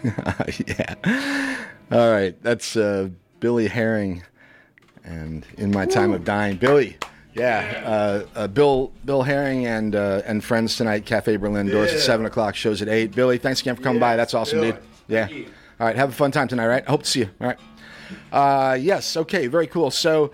Yeah. All right. That's Billy Herring and In My Time of Dying. Billy. Yeah. Bill Herring and friends tonight, Cafe Berlin. Doors at 7 o'clock, shows at 8. Billy, thanks again for coming by. That's awesome, dude. Yeah. All right. Have a fun time tonight, right? I hope to see you. All right. Yes. Okay. Very cool. So,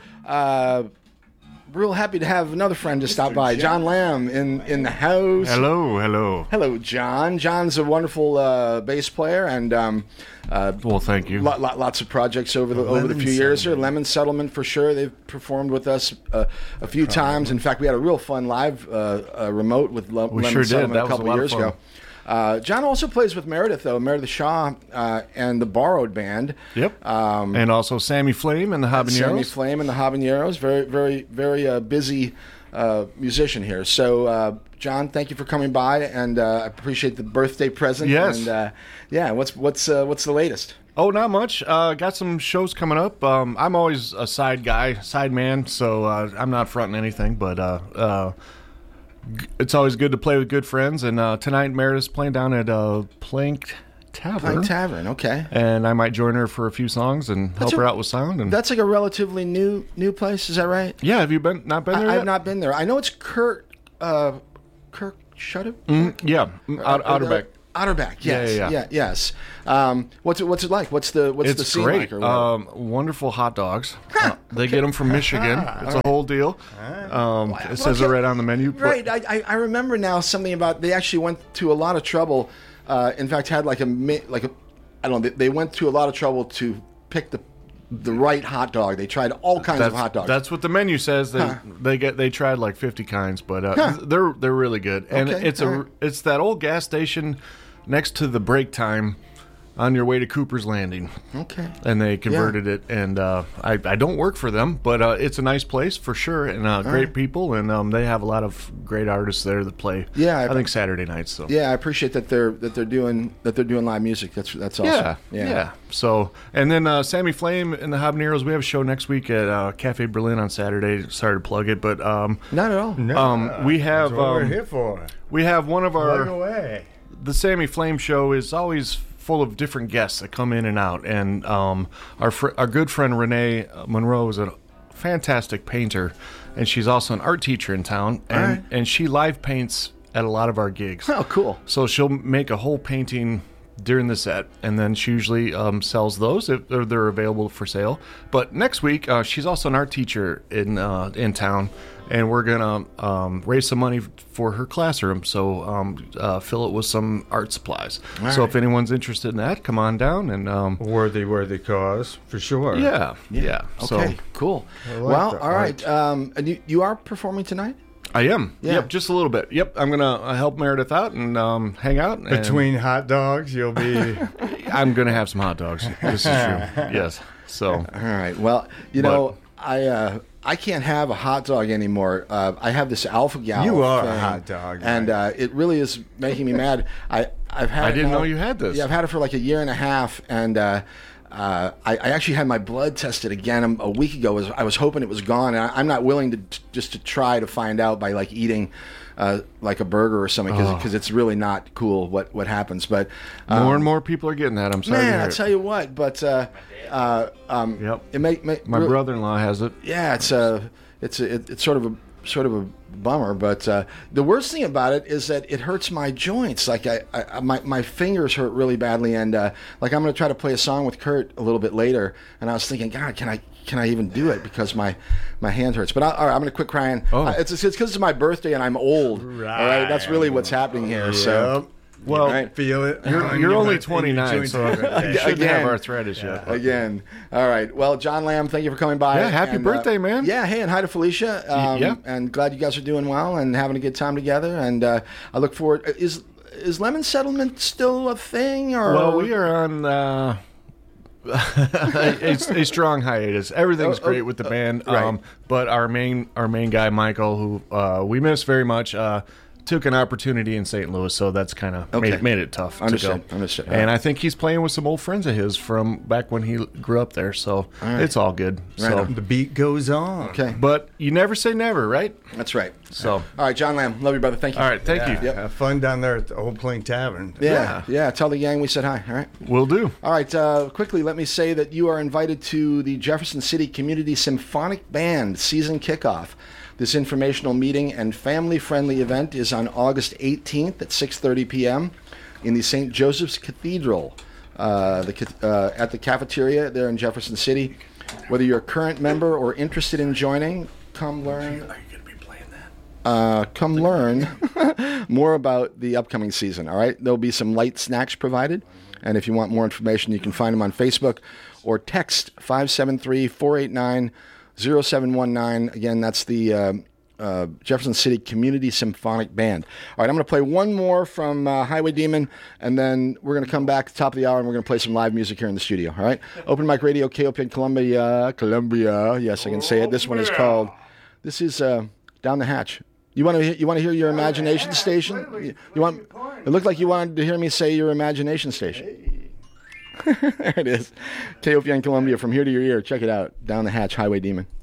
real happy to have another friend to stop by. John Lamb in the house. Hello, John. John's a wonderful bass player, and well, thank you. Lots of projects over the few years here. Lemon Settlement for sure. They've performed with us a few times. In fact, we had a real fun live remote with Lemon Settlement a couple years ago. John also plays with Meredith Shaw and the Borrowed Band. Yep. And also Sammy Flame and the Habaneros. Very, very, very busy musician here. So, John, thank you for coming by, and I appreciate the birthday present. Yes. And what's the latest? Oh, not much. Got some shows coming up. I'm always a side man, so I'm not fronting anything, but it's always good to play with good friends, and tonight Meredith's playing down at Plank Tavern. Okay. And I might join her for a few songs and help her out with sound. And that's like a relatively new place, is that right? Yeah, have you not been there yet? I've not been there. I know it's Kirk Shudder? Yeah, Outerback. Outerback, yes. Yes. What's it like? What's the scene great. like? Or what? Wonderful hot dogs. They get them from Michigan. It's a whole deal. It says it right on the menu. Right. I remember now something about they actually went to a lot of trouble. In fact, had like a I don't know. They went to a lot of trouble to pick the right hot dog. They tried all kinds of hot dogs. That's what the menu says. They tried like 50 kinds, but they're really good. And it's that old gas station next to the break time on your way to Cooper's Landing. Okay. And they converted it, and I don't work for them, but it's a nice place for sure, and great people, and they have a lot of great artists there that play. Yeah, I think Saturday nights. So yeah, I appreciate that they're doing live music. That's awesome. Yeah. So, and then Sammy Flame and the Habaneros, we have a show next week at Cafe Berlin on Saturday. Sorry to plug it, but not at all. We have that's what we're here for. We have one of our. Plug away. The Sammy Flame show is always full of different guests that come in and out, and our good friend Renee Monroe is a fantastic painter, and she's also an art teacher in town, and she live paints at a lot of our gigs. Oh, cool. So she'll make a whole painting during the set, and then she usually sells those if they're available for sale. But next week, she's also an art teacher in town, and we're gonna raise some money for her classroom. So fill it with some art supplies. So if anyone's interested in that, come on down and worthy cause for sure. Yeah. Okay, So cool. All right. And you are performing tonight? I am. Yeah. Yep, just a little bit. Yep, I'm gonna help Meredith out and hang out. And Between hot dogs, you'll be. I'm gonna have some hot dogs. This is true. Yes. So. All right. Well, know, I can't have a hot dog anymore. I have this Alpha Gal. You are thing, a hot dog, and it really is making me mad. I've had. I didn't know you had this. Yeah, I've had it for like a year and a half, and I actually had my blood tested again a week ago. I was hoping it was gone, and I'm not willing to try to find out by like eating like a burger or something because it's really not cool what happens. But more and more people are getting that. I'm sorry. Man, I tell you what, but yep. It my brother-in-law has it. Yeah, it's sort of a bummer, but the worst thing about it is that it hurts my joints. Like my fingers hurt really badly, and like I'm going to try to play a song with Kurt a little bit later, and I was thinking, God, can I even do it because my hand hurts? But all right, I'm going to quit crying. It's because it's my birthday and I'm old. Right. All right, that's really what's happening here. Yep. So. Well, right. Feel it. You're only 29, so you shouldn't have arthritis yet. Again. All right. Well, John Lamb, thank you for coming by. Yeah, happy birthday, man. Yeah, hey, and hi to Felicia. And glad you guys are doing well and having a good time together. And I look forward. Is Lemon Settlement still a thing? Or? Well, we are on a strong hiatus. Everything's great with the band, right. But our main guy, Michael, who we miss very much, took an opportunity in St. Louis, so that's kind of Okay. made it tough Understood. to go. Understood. And I think he's playing with some old friends of his from back when he grew up there, so it's all good. Right So, on. The beat goes on. Okay. but you never say never, right? That's right. So, All right, John Lamb. Love you, brother. Thank you. all right, thank you. Yep. Have fun down there at the Old Plain Tavern. Yeah. Tell the gang we said hi. All right. Will do. All right, quickly, let me say that you are invited to the Jefferson City Community Symphonic Band season kickoff. This informational meeting and family-friendly event is on August 18th at 6:30 p.m. in the St. Joseph's Cathedral at the cafeteria there in Jefferson City. Whether you're a current member or interested in joining, come learn. Are you going to be playing that? Come learn more about the upcoming season, all right? There'll be some light snacks provided, and if you want more information, you can find them on Facebook or text 573-489-0719. Again, that's the Jefferson City Community Symphonic Band. All right, I'm going to play one more from Highway Demon, and then we're going to come back at the top of the hour, and we're going to play some live music here in the studio, all right? Open Mic Radio, KOPN Columbia. Yes, I can say it. This one is called, this is Down the Hatch. You want to hear your imagination station? You want? It looked like you wanted to hear me say your imagination station. There it is. KOPN Columbia, from here to your ear. Check it out. Down the Hatch, Highway Demon.